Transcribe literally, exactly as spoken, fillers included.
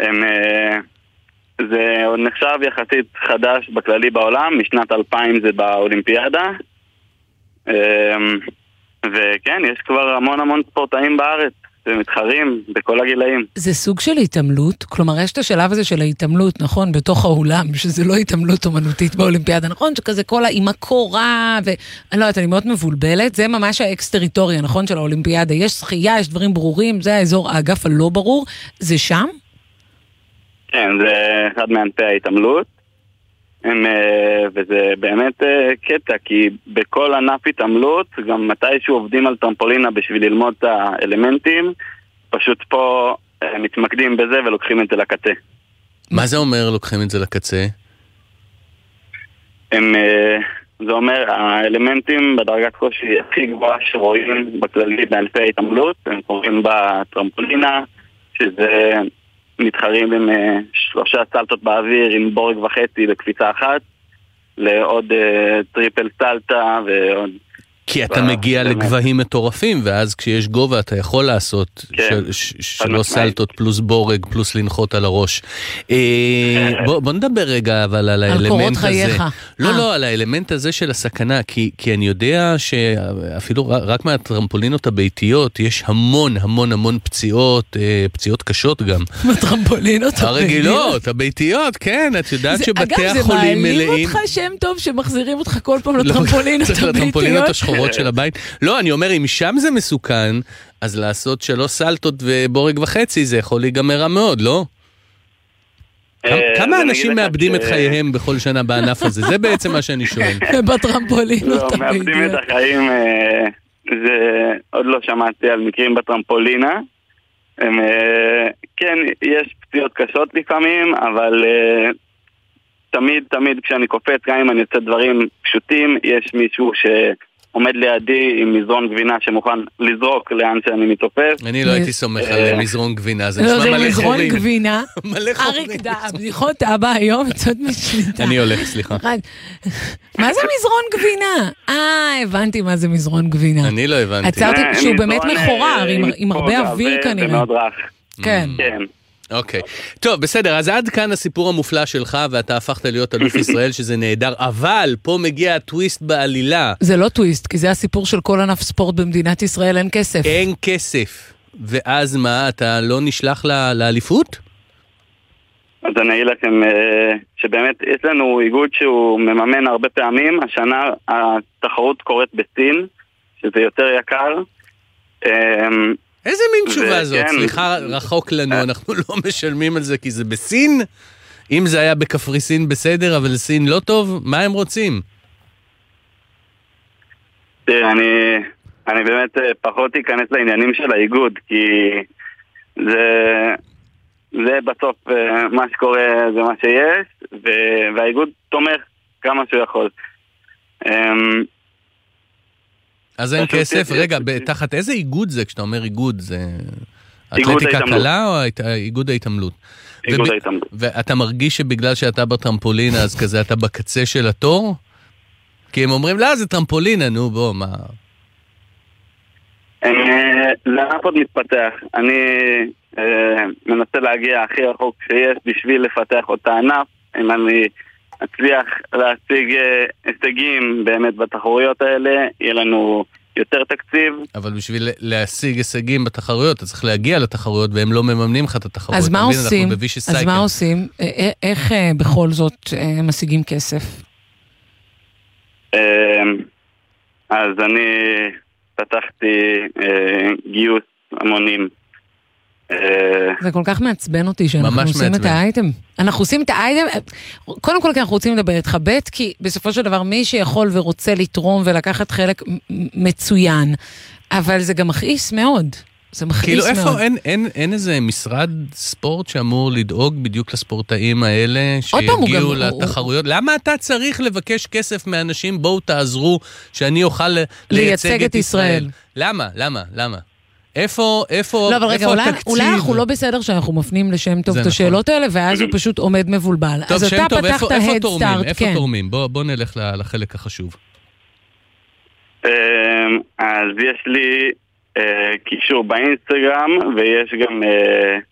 הם, זה עוד נחשב יחסית חדש בכללי בעולם, משנת אלפיים זה באולימפיאדה, וכן, יש כבר המון המון ספורטאים בארץ, ומתחרים בכל הגילאים. זה סוג של התעמלות? כלומר, יש את השלב הזה של ההתעמלות, נכון? בתוך האולם, שזה לא התעמלות אומנותית באולימפיאדה, נכון? שכזה כל עם הקורה, ואני לא יודעת, אני מאוד מבולבלת, זה ממש האקס-טריטוריה, נכון? של האולימפיאדה. יש שחייה, יש דברים ברורים, זה האזור, האגף הלא ברור. זה שם? כן, זה אחד מענפי ההתעמלות. הם, וזה באמת קטע, כי בכל ענף התעמלות, גם מתישהו עובדים על טרמפולינה בשביל ללמוד את האלמנטים, פשוט פה מתמקדים בזה ולוקחים את זה לקצה. מה זה אומר לוקחים את זה לקצה? הם, זה אומר, האלמנטים בדרגת קושי הכי גבוהה שרואים בכללי בענפי ההתעמלות, הם קוראים בטרמפולינה, שזה מתחרים עם שלושה סלטות באוויר, עם בורג וחצי בקפיצה אחת, לעוד טריפל סלטה ועוד... כי אתה מגיע לגבהים מטורפים, ואז כשיש גובה אתה יכול לעשות שלוש סלטות פלוס בורג, פלוס לנחות על הראש. בוא נדבר רגע אבל על האלמנט הזה. לא, לא, על האלמנט הזה של הסכנה, כי אני יודע שאפילו רק מהטרמפולינות הביתיות, יש המון המון המון פציעות, פציעות קשות גם. מהטרמפולינות הביתיות? הרגילות, הביתיות, כן, את יודעת שבתי החולים מלאים... אגב, זה מעלים אותך שם טוב שמחזירים אותך כל פעם לטרמפולינות הביתיות. של הבית. לא, אני אומר, אם שם זה מסוכן, אז לעשות שלוש סלטות ובורג וחצי, זה יכול להיגמר מאוד, לא? כמה אנשים מאבדים את חייהם בכל שנה בענף הזה? זה בעצם מה שאני שואל. בטרמפולינות. לא, מאבדים את החיים, זה עוד לא שמעתי על מקרים בטרמפולינה. כן, יש פציעות קשות לפעמים, אבל תמיד, תמיד כשאני קופץ, גם אם אני יוצא דברים פשוטים, יש מישהו ש... עומד לידי עם מזרון גבינה שמוכן לזרוק לאן שאני מתופף. אני לא הייתי סומך על מזרון גבינה, זה נשמע מלא חורים. זה מזרון גבינה. מלא חורים. אריק דה, בדיחות אבא היום, יצאות משליטה. אני הולך, סליחה. מה זה מזרון גבינה? אה, הבנתי מה זה מזרון גבינה. אני לא הבנתי. עצרתי שהוא באמת מחורר, עם הרבה אוויר כנראה. זה מאוד רך. כן. כן. אוקיי. טוב, בסדר, אז עד כאן הסיפור המופלא שלך, ואתה הפכת להיות אלוף ישראל, שזה נהדר, אבל פה מגיע הטוויסט בעלילה. זה לא טוויסט, כי זה הסיפור של כל ענף ספורט במדינת ישראל, אין כסף. אין כסף. ואז מה, אתה לא נשלח לאליפות? אז אני אגיד לכם שבאמת יש לנו איגוד שהוא מממן הרבה פעמים, השנה התחרות קורית בסין, שזה יותר יקר. איזה מין תשובה זאת? סליחה, רחוק לנו, אנחנו לא משלמים על זה כי זה בסין? אם זה היה בקפריסין בסדר, אבל סין לא טוב, מה הם רוצים? תראה, אני, אני באמת פחות אכנס לעניינים של האיגוד, כי זה, זה בסוף מה שקורה זה מה שיש, והאיגוד תומך כמה שהוא יכול. אז אין כסף, רגע, תחת איזה איגוד זה? כשאתה אומר איגוד, זה אתלטיקה קלה או איגוד ההתעמלות? איגוד ההתעמלות. ואתה מרגיש שבגלל שאתה בטרמפולינה, אז כזה אתה בקצה של התור? כי הם אומרים, לא, זה טרמפולינה, נו, בוא, מה? זה ענף עוד מתפתח. אני מנסה להגיע הכי רחוק שיש בשביל לפתח אותה ענף. אם אני אצליח להשיג הישגים באמת בתחרויות האלה, יהיה לנו יותר תקציב. אבל בשביל להשיג הישגים בתחרויות, אתה צריך להגיע לתחרויות, והם לא מממנים לך את התחרויות. אז מה עושים? אז מה עושים? איך בכל זאת משיגים כסף? אז אני פתחתי גיוס המונים. זה כל כך מעצבן אותי שאנחנו עושים את האייטם. אנחנו עושים את האייטם, קודם כל כי אנחנו רוצים לדבר איתך, ב' כי בסופו של דבר מי שיכול ורוצה לתרום ולקחת חלק מצוין, אבל זה גם מכעיס מאוד. זה מכעיס כאילו מאוד. איפה, אין, אין, אין איזה משרד ספורט שאמור לדאוג בדיוק לספורטאים האלה שיגיעו לתחרויות? הוא... למה אתה צריך לבקש כסף מאנשים? בואו תעזרו שאני אוכל לייצג את ישראל. למה? למה? למה? איפה, איפה, לא, אבל רגע, איפה אולי, התקציב? אולי אנחנו לא בסדר שאנחנו מפנים לשם טוב את השאלות האלה, ואז הוא פשוט עומד מבולבל. טוב, אז שם אתה טוב, פתחת איפה, איפה Head תורמים? Start, איפה כן. תורמים? בוא, בוא נלך לחלק החשוב. אז יש לי קישור באינסטגרם, ויש גם